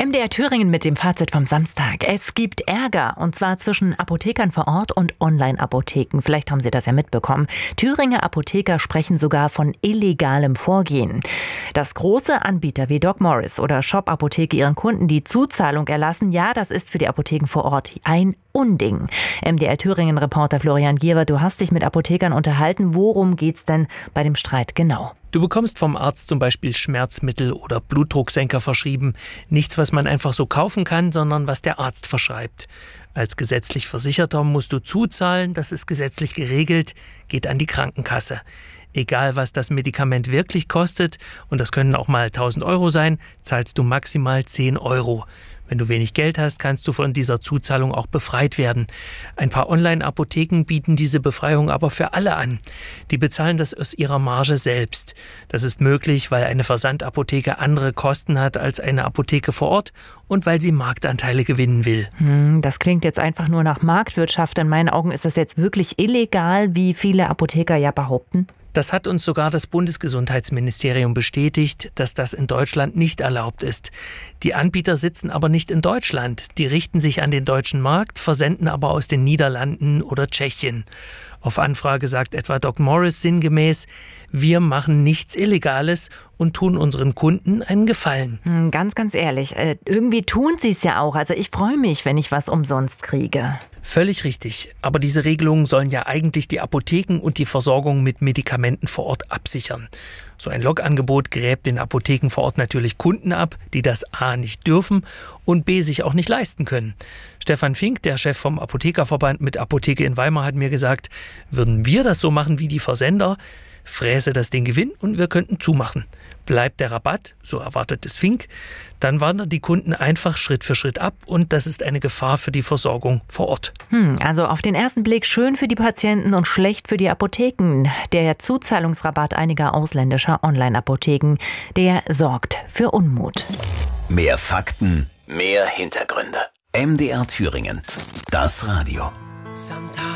MDR Thüringen mit dem Fazit vom Samstag. Es gibt Ärger, und zwar zwischen Apothekern vor Ort und Online-Apotheken. Vielleicht haben Sie das ja mitbekommen. Thüringer Apotheker sprechen sogar von illegalem Vorgehen. Dass große Anbieter wie DocMorris oder Shop Apotheke ihren Kunden die Zuzahlung erlassen, ja, das ist für die Apotheken vor Ort ein Unding. MDR Thüringen-Reporter Florian Giewer, du hast dich mit Apothekern unterhalten. Worum geht's denn bei dem Streit genau? Du bekommst vom Arzt zum Beispiel Schmerzmittel oder Blutdrucksenker verschrieben. Nichts, was man einfach so kaufen kann, sondern was der Arzt verschreibt. Als gesetzlich Versicherter musst du zuzahlen, das ist gesetzlich geregelt, geht an die Krankenkasse. Egal, was das Medikament wirklich kostet, und das können auch mal 1.000 Euro sein, zahlst du maximal 10 Euro. Wenn du wenig Geld hast, kannst du von dieser Zuzahlung auch befreit werden. Ein paar Online-Apotheken bieten diese Befreiung aber für alle an. Die bezahlen das aus ihrer Marge selbst. Das ist möglich, weil eine Versandapotheke andere Kosten hat als eine Apotheke vor Ort und weil sie Marktanteile gewinnen will. Das klingt jetzt einfach nur nach Marktwirtschaft. In meinen Augen ist das jetzt wirklich illegal, wie viele Apotheker ja behaupten. Das hat uns sogar das Bundesgesundheitsministerium bestätigt, dass das in Deutschland nicht erlaubt ist. Die Anbieter sitzen aber nicht in Deutschland. Die richten sich an den deutschen Markt, versenden aber aus den Niederlanden oder Tschechien. Auf Anfrage sagt etwa DocMorris sinngemäß: Wir machen nichts Illegales und tun unseren Kunden einen Gefallen. Ganz ehrlich, irgendwie tun sie es ja auch. Also ich freue mich, wenn ich was umsonst kriege. Völlig richtig. Aber diese Regelungen sollen ja eigentlich die Apotheken und die Versorgung mit Medikamenten vor Ort absichern. So ein Logangebot gräbt den Apotheken vor Ort natürlich Kunden ab, die das A nicht dürfen und B sich auch nicht leisten können. Stefan Fink, der Chef vom Apothekerverband mit Apotheke in Weimar, hat mir gesagt, würden wir das so machen wie die Versender, fräse das den Gewinn und wir könnten zumachen. Bleibt der Rabatt, so erwartet es Fink, dann wandern die Kunden einfach Schritt für Schritt ab und das ist eine Gefahr für die Versorgung vor Ort. Also auf den ersten Blick schön für die Patienten und schlecht für die Apotheken. Der Zuzahlungsrabatt einiger ausländischer Online-Apotheken, der sorgt für Unmut. Mehr Fakten, mehr Hintergründe. MDR Thüringen, das Radio.